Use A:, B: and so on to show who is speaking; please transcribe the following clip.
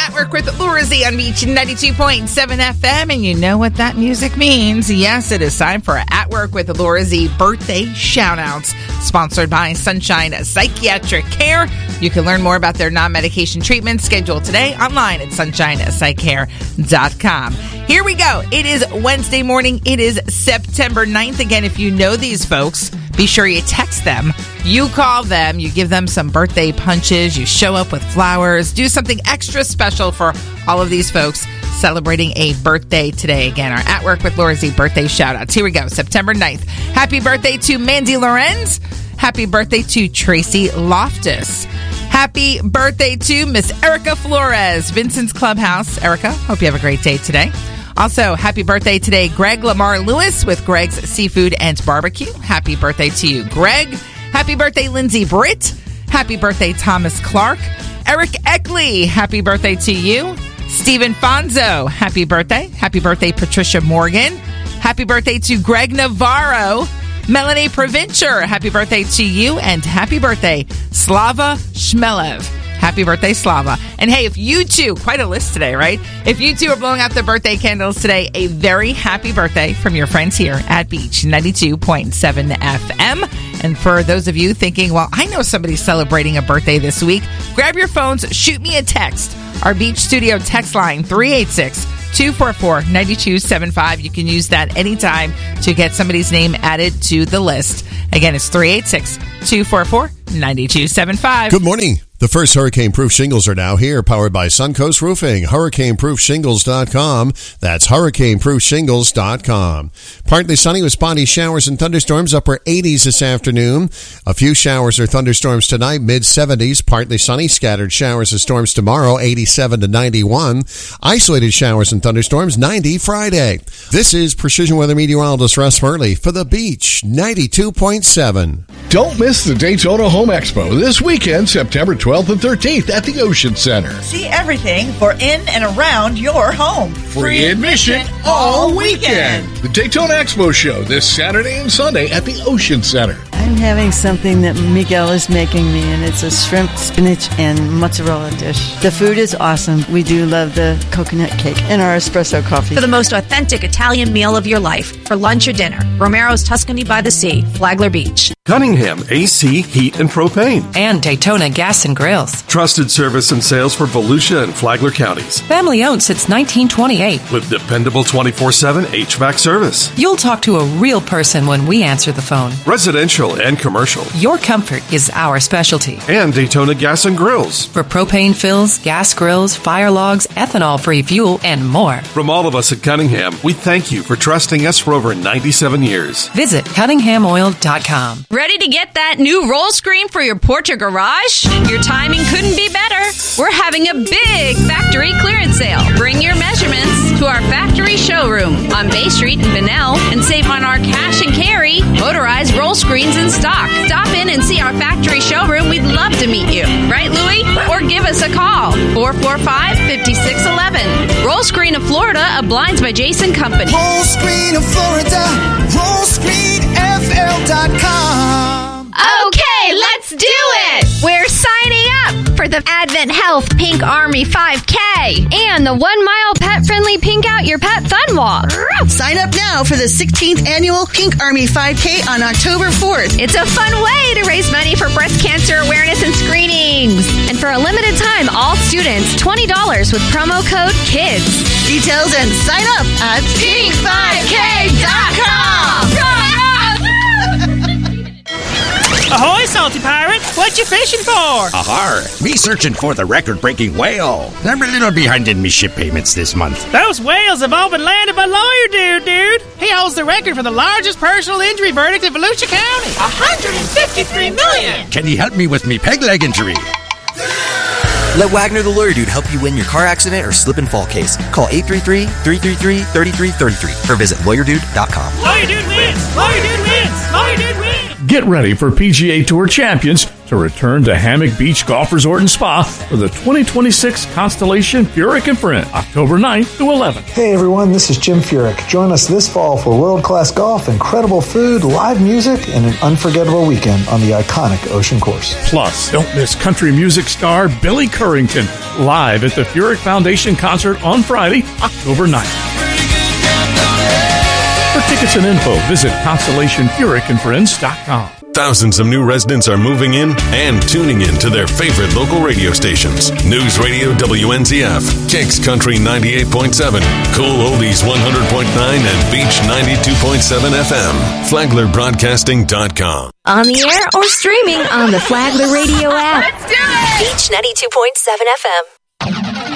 A: At Work with Laura Z on Beach 92.7 FM, and you know what that music means. Yes, it is time for At Work with Laura Z birthday shout-outs, sponsored by Sunshine Psychiatric Care. You can learn more about their non-medication treatment scheduled today online at sunshinepsycare.com. Here we go. It is Wednesday morning. It is September 9th. Again, if you know these folks, be sure you text them. You call them, you give them some birthday punches, you show up with flowers, do something extra special for all of these folks celebrating a birthday today. Again, our At Work with Laura Z birthday shout-outs. Here we go, September 9th. Happy birthday to Mandy Lorenz. Happy birthday to Tracy Loftus. Happy birthday to Miss Erica Flores, Vincent's Clubhouse. Erica, hope you have a great day today. Also, happy birthday today, Greg Lamar Lewis with Greg's Seafood and Barbecue. Happy birthday to you, Greg. Happy birthday, Lindsay Britt. Happy birthday, Thomas Clark. Eric Eckley, happy birthday to you. Stephen Fonzo, happy birthday. Happy birthday, Patricia Morgan. Happy birthday to Greg Navarro. Melanie Provencher, happy birthday to you. And happy birthday, Slava Shmelev. Happy birthday, Slava. And hey, if you two, quite a list today, right? If you two are blowing out the birthday candles today, a very happy birthday from your friends here at Beach 92.7 FM. And for those of you thinking, well, I know somebody's celebrating a birthday this week, grab your phones, shoot me a text. Our Beach Studio text line, 386-244-9275. You can use that anytime to get somebody's name added to the list. Again, it's 386-244-9275.
B: Good morning. The first hurricane-proof shingles are now here, powered by Suncoast Roofing. HurricaneProofShingles.com. That's HurricaneProofShingles.com. Partly sunny with spotty showers and thunderstorms, upper 80s this afternoon. A few showers or thunderstorms tonight, mid-70s. Partly sunny, scattered showers and storms tomorrow, 87 to 91. Isolated showers and thunderstorms, 90 Friday. This is Precision Weather Meteorologist Russ Furley for the Beach 92.7.
C: Don't miss the Daytona Home Expo this weekend, September 12th and 13th at the Ocean Center.
D: See everything for in and around your home.
C: Free admission all weekend. The Daytona Expo Show this Saturday and Sunday at the Ocean Center.
E: I'm having something that Miguel is making me, and it's a shrimp, spinach, and mozzarella dish. The food is awesome. We do love the coconut cake and our espresso coffee.
F: For the most authentic Italian meal of your life, for lunch or dinner, Romero's Tuscany by the Sea, Flagler Beach.
G: Cunningham AC, Heat, and Propane.
H: And Daytona Gas and Grills.
G: Trusted service and sales for Volusia and Flagler counties.
H: Family owned since 1928.
G: With dependable 24/7 HVAC service.
H: You'll talk to a real person when we answer the phone.
G: Residential and commercial.
H: Your comfort is our specialty.
G: And Daytona Gas and Grills.
H: For propane fills, gas grills, fire logs, ethanol-free fuel, and more.
G: From all of us at Cunningham, we thank you for trusting us for over 97 years.
H: Visit CunninghamOil.com.
F: Ready to get that new roll screen for your porch or garage? Your timing couldn't be better. We're having a big factory clearance sale. Bring your measurements to our factory showroom on Bay Street in Bunnell and save on our cash and carry motorized roll screens in stock. Stop in and see our factory showroom. We'd love to meet you. Right, Louie? Or give us a call. 445-5611. Roll Screen of Florida, a Blinds by Jason company.
I: Roll Screen of Florida. RollScreenFL.com.
J: Okay, let's do it! We're signing up for the Advent Health Pink Army 5K and the 1 mile pet-friendly Pink Out Your Pet Fun Walk.
K: Sign up now for the 16th annual Pink Army 5K on October 4th.
J: It's a fun way to raise money for breast cancer awareness and screenings. And for a limited time, all students, $20 with promo code KIDS.
K: Details and sign up at
J: pink5k.com.
L: Ahoy, Salty Pirate! What you fishing for?
M: Ahar! Me searching for the record-breaking whale. I'm a little behind in me ship payments this month.
L: Those whales have all been landed by Lawyer Dude. He holds the record for the largest personal injury verdict in Volusia County.
I: $153 million!
M: Can you help me with me peg leg injury?
N: Let Wagner the Lawyer Dude help you win your car accident or slip and fall case. Call 833-333-3333 or visit lawyerdude.com.
L: Lawyer Dude wins! Lawyer Dude wins! Lawyer Dude wins!
C: Get ready for PGA Tour champions to return to Hammock Beach Golf Resort and Spa for the 2026 Constellation Furyk and Friends, October 9th to 11th.
O: Hey everyone, this is Jim Furyk. Join us this fall for world-class golf, incredible food, live music, and an unforgettable weekend on the iconic Ocean Course.
C: Plus, don't miss country music star Billy Currington live at the Furyk Foundation concert on Friday, October 9th. For tickets and info, visit ConstellationFurykandFriends.com.
P: Thousands of new residents are moving in and tuning in to their favorite local radio stations. News Radio WNZF, Kicks Country 98.7, Cool Oldies 100.9, and Beach 92.7 FM. FlaglerBroadcasting.com.
Q: On the air or streaming on the Flagler Radio app.
R: Let's do it!
Q: Beach 92.7 FM.